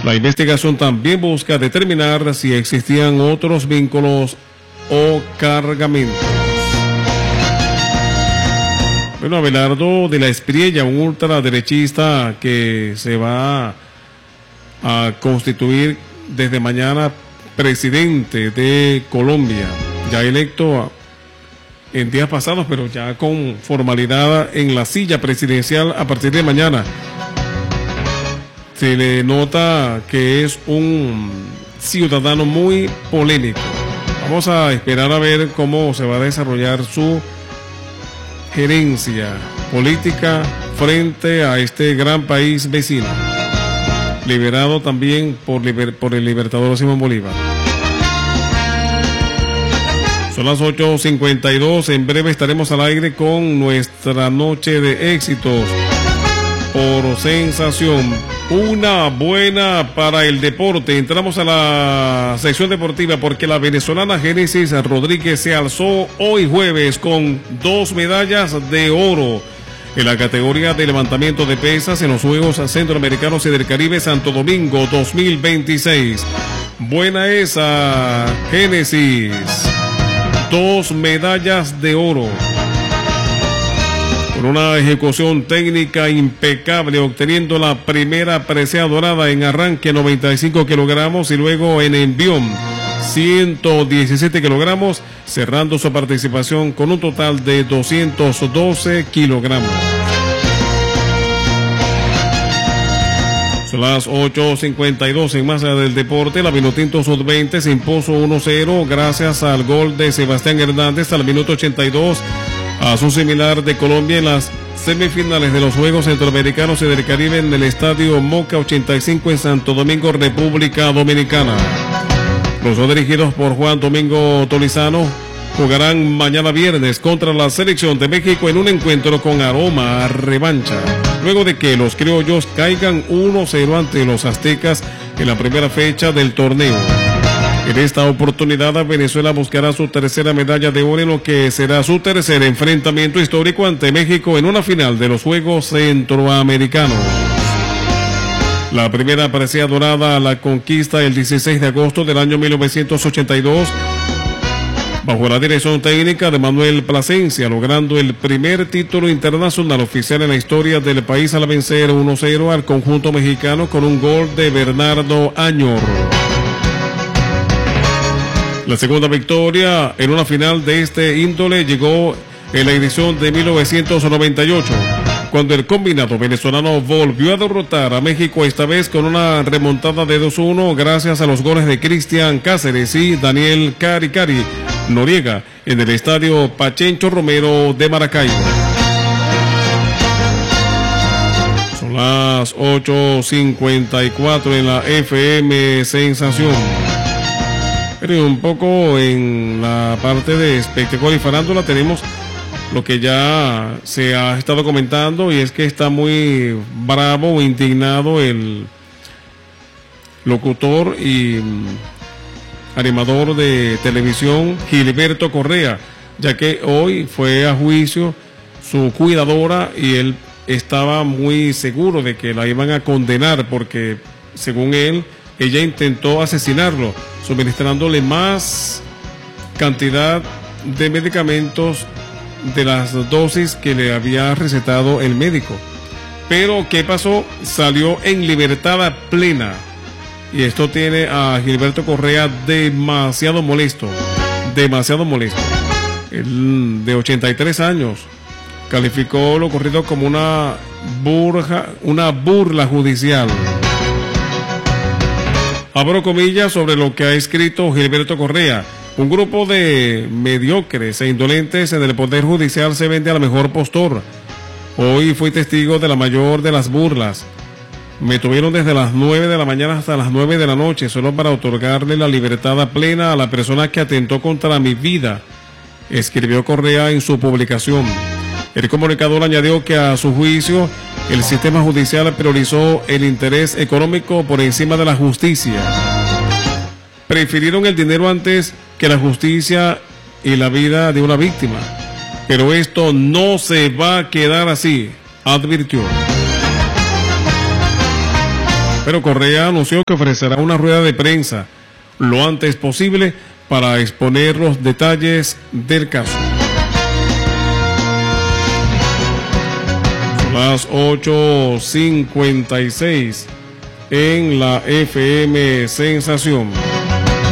La investigación también busca determinar si existían otros vínculos o cargamentos. Bueno, Abelardo de la Espriella, un ultraderechista que se va a constituir desde mañana presidente de Colombia, ya electo en días pasados, pero ya con formalidad en la silla presidencial a partir de mañana. Se le nota que es un ciudadano muy polémico. Vamos a esperar a ver cómo se va a desarrollar su gerencia política frente a este gran país vecino, liberado también por el libertador Simón Bolívar. Son las 8:52, en breve estaremos al aire con nuestra noche de éxitos por Sensación. Una buena para el deporte. Entramos a la sección deportiva porque la venezolana Génesis Rodríguez se alzó hoy jueves con 2 medallas de oro en la categoría de levantamiento de pesas en los Juegos Centroamericanos y del Caribe Santo Domingo 2026. Buena esa, Génesis. 2 medallas de oro. Con una ejecución técnica impecable, obteniendo la primera presea dorada en arranque 95 kilogramos y luego en envión 117 kilogramos, cerrando su participación con un total de 212 kilogramos. Son las 8:52 en masa del deporte. La Vinotinto Sub-20 se impuso 1-0 gracias al gol de Sebastián Hernández al minuto 82 a su similar de Colombia en las semifinales de los Juegos Centroamericanos y del Caribe en el Estadio Moca 85 en Santo Domingo, República Dominicana. Los dos, dirigidos por Juan Domingo Tolizano, jugarán mañana viernes contra la selección de México en un encuentro con aroma a revancha, luego de que los criollos caigan 1-0 ante los aztecas en la primera fecha del torneo. En esta oportunidad, Venezuela buscará su tercera medalla de oro en lo que será su tercer enfrentamiento histórico ante México en una final de los Juegos Centroamericanos. La primera presea dorada la conquista el 16 de agosto del año 1982 bajo la dirección técnica de Manuel Plasencia, logrando el primer título internacional oficial en la historia del país al vencer 1-0 al conjunto mexicano con un gol de Bernardo Añor. La segunda victoria en una final de este índole llegó en la edición de 1998, cuando el combinado venezolano volvió a derrotar a México, esta vez con una remontada de 2-1 gracias a los goles de Cristian Cáceres y Daniel Cari Noriega en el estadio Pachencho Romero de Maracaibo. Son las 8:54 en la FM Sensación. Pero un poco en la parte de espectáculo y farándula tenemos lo que ya se ha estado comentando, y es que está muy bravo o indignado el locutor y animador de televisión Gilberto Correa, ya que hoy fue a juicio su cuidadora y él estaba muy seguro de que la iban a condenar porque, según él, ella intentó asesinarlo, suministrándole más cantidad de medicamentos de las dosis que le había recetado el médico. Pero ¿qué pasó? Salió en libertad plena, y esto tiene a Gilberto Correa demasiado molesto. Él, de 83 años, calificó lo ocurrido como una burla judicial. Abro comillas sobre lo que ha escrito Gilberto Correa. Un grupo de mediocres e indolentes en el Poder Judicial se vende al mejor postor. Hoy fui testigo de la mayor de las burlas. Me tuvieron desde las 9 de la mañana hasta las 9 de la noche, solo para otorgarle la libertad plena a la persona que atentó contra mi vida, escribió Correa en su publicación. El comunicador añadió que, a su juicio, el sistema judicial priorizó el interés económico por encima de la justicia. Prefirieron el dinero antes que la justicia y la vida de una víctima. Pero esto no se va a quedar así, advirtió. Pero Correa anunció que ofrecerá una rueda de prensa lo antes posible para exponer los detalles del caso. Las 8:56 en la FM Sensación.